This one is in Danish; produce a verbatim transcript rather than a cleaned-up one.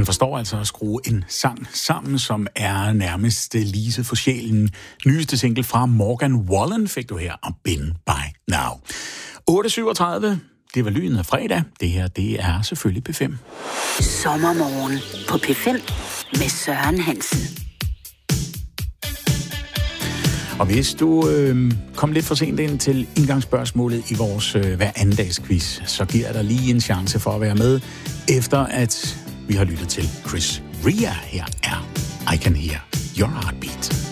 Han forstår altså at skrue en sang sammen, som er nærmest lise for sjælen. Nyeste single fra Morgan Wallen fik du her, om Been By Now. otte syvogtredive, det var lyden af fredag. Det her, det er selvfølgelig P fem. Sommermorgen på P fem med Søren Hansen. Og hvis du øh, kom lidt for sent ind til indgangsspørgsmålet i vores øh, hver anden dags quiz, så giver jeg dig lige en chance for at være med, efter at vi har lyttet til Chris Rea. Her er I Can Hear Your Heartbeat.